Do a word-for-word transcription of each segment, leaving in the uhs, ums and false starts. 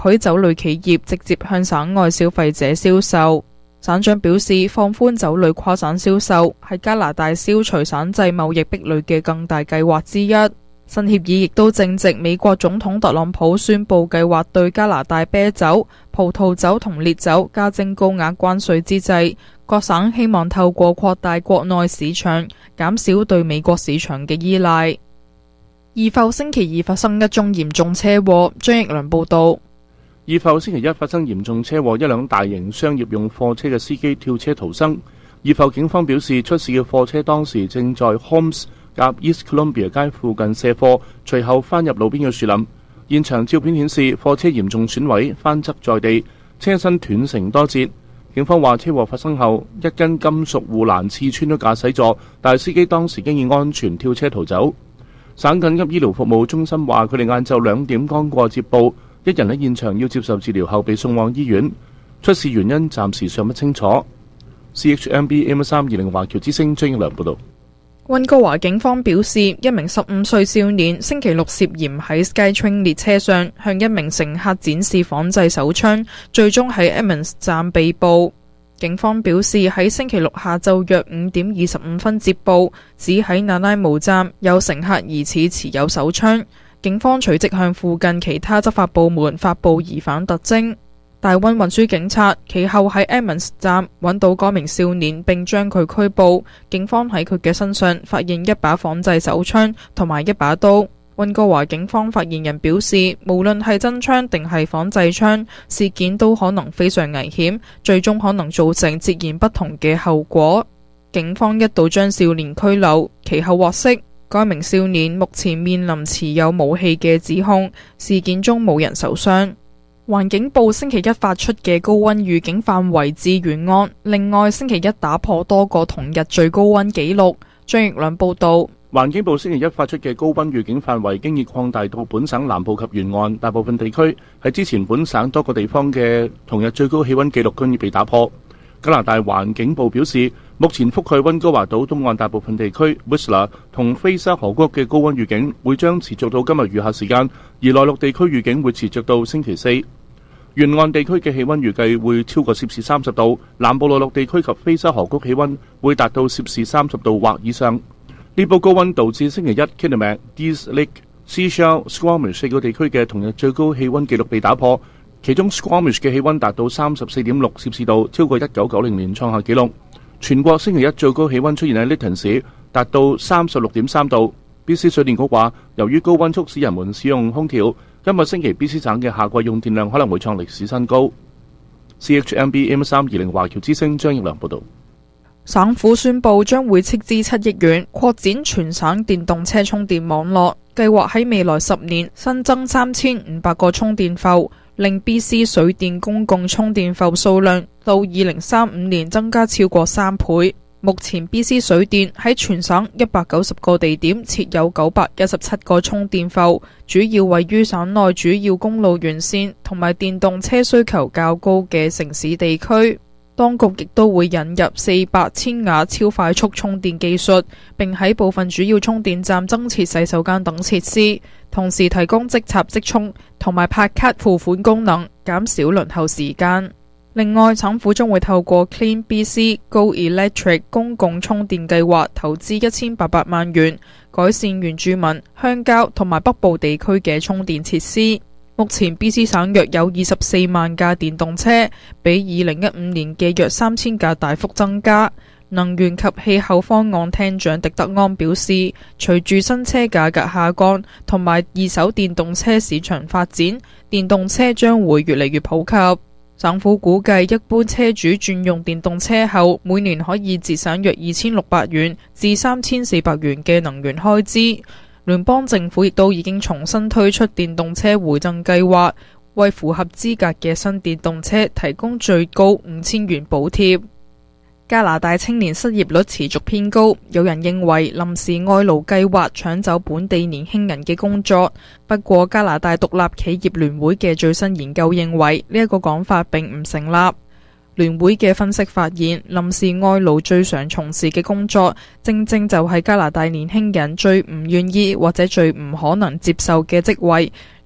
許酒類企業直接向省外消費者銷售。省長表示，放寬酒類跨省銷售係加拿大消除省際貿易壁壘嘅更大計劃之一。新協議亦都正值美國總統特朗普宣布計劃對加拿大啤酒、葡萄酒同烈酒加徵高額關稅之際，各省希望透過擴大國內市場，減少對美國市場嘅依賴。怡埠星期二發生一宗嚴重車禍，張奕良報道。 怡埠星期一發生嚴重車禍，一輛大型商業用貨車嘅司機跳車逃生。怡埠警方表示，出事嘅貨車當時正在 Holmes 夾 East Columbia 街附近卸貨，隨後翻入路邊嘅樹林。現場照片顯示，貨車嚴重損毀，翻側在地，車身斷成多節。警方話，車禍發生後，一根金屬護欄刺穿咗駕駛座，但係司機當時經已安全跳車逃走。省緊急醫療服務中心話，佢哋晏晝兩點剛過接報，一人喺現場要接受治療後被送往醫院，出事原因暫時尚不清楚。C H M B M 三二零華僑之聲張奕良報道。 溫哥華警方表示，一名十五歲少年星期六涉嫌喺 SkyTrain 列車上向一名乘客展示仿製手槍，最終喺 Edmonds 站被捕。警方表示，喺星期六下晝約五點二十五分接報，指喺那拉姆站有乘客疑似持有手槍。警方隨即向附近其他執法部門發布疑犯特徵。大溫運輸警察其後喺 Edmonds 站揾到該名少年，並將佢拘捕。警方喺佢嘅身上發現一把仿製手槍同埋一把刀。溫哥華警方發言人表示，無論係真槍定係仿製槍，事件都可能非常危險，最終可能造成截然不同嘅後果。警方一度將少年拘留，其後獲釋。該名少年目前面臨持有武器嘅指控，事件中冇人受傷。環境部星期一發出嘅高溫預警範圍至沿岸，另外星期一打破多個同日最高溫紀錄。張奕良報道。 環境部星期一發出嘅高溫預警範圍經已擴大到本省南部及沿岸大部分地區，喺之前本省多個地方嘅同日最高氣溫紀錄均已被打破。加拿大環境部表示，目前覆蓋溫哥華島東岸大部分地區 Whistler 同菲沙河谷嘅高溫預警會將持續到今日餘下時間，而內陸地區預警會持續到星期四。沿岸地區嘅氣溫預計會超過攝氏三十度，南部內陸地區及菲沙河谷氣溫會達到攝氏三十度或以上。呢波高溫導致星期一 Kitimat、Dease Lake、Seashell、Squamish 四個地區嘅同日最高氣溫紀錄被打破，其中 Squamish 嘅氣溫達到三十四點六攝氏度，超過一九九零年創下紀錄。全國星期一最高氣溫出現喺 Lytton 市，達到三十六點三度。B C 水電局話，由於高溫促使人們使用空調，今日星期 B C 省嘅夏季用電量可能會創歷史新高。C H M B M 三二零華僑之聲張奕良報道。 省府宣布將會斥資七億元擴展全省電動車充電網絡，計劃喺未來十年新增三千五百個充電埠，令 B C 水電公共充電埠數量到二零三五年增加超過三倍。目前 B C 水電喺全省一百九十個地點設有九百一十七個充電埠，主要位於省內主要公路沿線同埋電動車需求較高嘅城市地區。當局亦都會引入四百千瓦超快速充電技術，並喺部分主要充電站增設洗手間等設施，同時提供即插即充同埋拍卡付款功能，減少輪候時間。另外，省府將會透過 Clean B C Go Electric 公共充電計劃投資一千八百萬元，改善原住民、鄉郊同埋北部地區嘅充電設施。目前 B C 省約有二十四萬架電動車，比二零一五年嘅約三千架大幅增加。能源及氣候方案廳長狄德安表示，隨住新車價格下降同埋二手電動車市場發展，電動車將會越嚟越普及。省府估計一般車主轉用電動車後，每年可以節省約二千六百元至三千四百元嘅能源開支。聯邦政府亦都已經重新推出電動車回贈計劃，為符合資格嘅新電動車提供最高五千元補貼。加拿大青年失業率持續偏高，有人認為臨時外勞計劃搶走本地年輕人嘅工作。不過，加拿大獨立企業聯會嘅最新研究認為呢一個講法並唔成立。聯會嘅分析發現，臨時外勞最常從事嘅工作，正正就係加拿大年輕人最唔願意或者最唔可能接受嘅職位，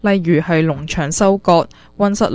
例如係農場收割、溫室